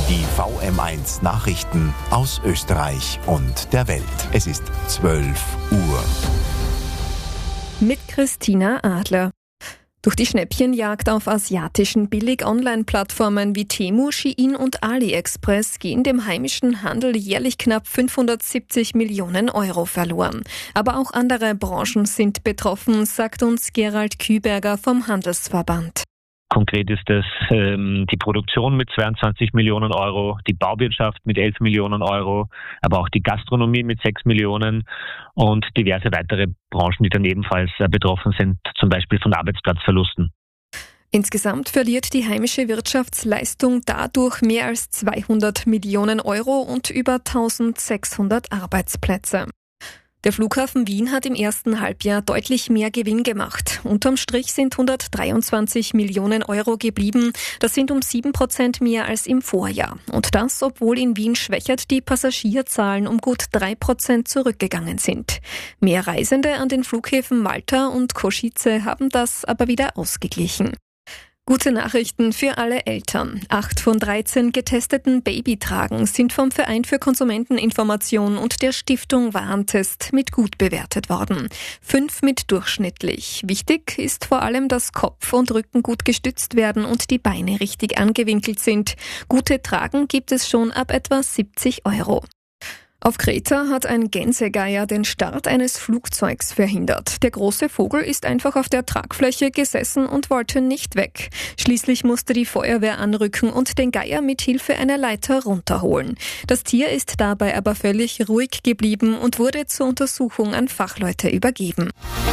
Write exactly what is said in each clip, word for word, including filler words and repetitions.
Die V M eins Nachrichten aus Österreich und der Welt. Es ist zwölf Uhr. Mit Christina Adler. Durch die Schnäppchenjagd auf asiatischen Billig-Online-Plattformen wie Temu, Shein und AliExpress gehen dem heimischen Handel jährlich knapp fünfhundertsiebzig Millionen Euro verloren. Aber auch andere Branchen sind betroffen, sagt uns Gerald Küberger vom Handelsverband. Konkret ist es ähm, die Produktion mit zweiundzwanzig Millionen Euro, die Bauwirtschaft mit elf Millionen Euro, aber auch die Gastronomie mit sechs Millionen und diverse weitere Branchen, die dann ebenfalls äh, betroffen sind, zum Beispiel von Arbeitsplatzverlusten. Insgesamt verliert die heimische Wirtschaftsleistung dadurch mehr als zweihundert Millionen Euro und über eintausendsechshundert Arbeitsplätze. Der Flughafen Wien hat im ersten Halbjahr deutlich mehr Gewinn gemacht. Unterm Strich sind hundertdreiundzwanzig Millionen Euro geblieben. Das sind um sieben Prozent mehr als im Vorjahr. Und das, obwohl in Wien schwächert die Passagierzahlen um gut drei Prozent zurückgegangen sind. Mehr Reisende an den Flughäfen Malta und Košice haben das aber wieder ausgeglichen. Gute Nachrichten für alle Eltern. Acht von dreizehn getesteten Babytragen sind vom Verein für Konsumenteninformation und der Stiftung Warentest mit gut bewertet worden. Fünf mit durchschnittlich. Wichtig ist vor allem, dass Kopf und Rücken gut gestützt werden und die Beine richtig angewinkelt sind. Gute Tragen gibt es schon ab etwa siebzig Euro. Auf Kreta hat ein Gänsegeier den Start eines Flugzeugs verhindert. Der große Vogel ist einfach auf der Tragfläche gesessen und wollte nicht weg. Schließlich musste die Feuerwehr anrücken und den Geier mit Hilfe einer Leiter runterholen. Das Tier ist dabei aber völlig ruhig geblieben und wurde zur Untersuchung an Fachleute übergeben.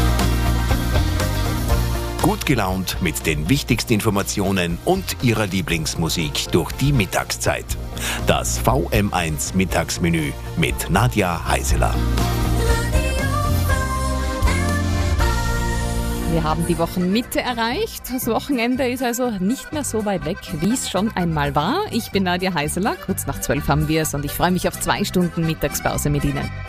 Gut gelaunt mit den wichtigsten Informationen und Ihrer Lieblingsmusik durch die Mittagszeit. Das V M eins Mittagsmenü mit Nadja Heiseler. Wir haben die Wochenmitte erreicht. Das Wochenende ist also nicht mehr so weit weg, wie es schon einmal war. Ich bin Nadja Heiseler, kurz nach zwölf haben wir es und ich freue mich auf zwei Stunden Mittagspause mit Ihnen.